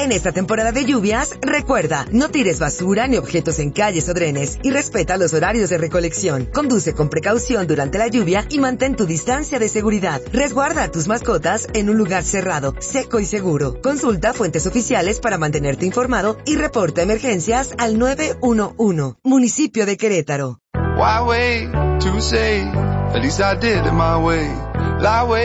En esta temporada de lluvias, recuerda, no tires basura ni objetos en calles o drenes y respeta los horarios de recolección. Conduce con precaución durante la lluvia y mantén tu distancia de seguridad. Resguarda a tus mascotas en un lugar cerrado, seco y seguro. Consulta fuentes oficiales para mantenerte informado y reporta emergencias al 911. Municipio de Querétaro. Why wait to say, at least I did it my way. Lie way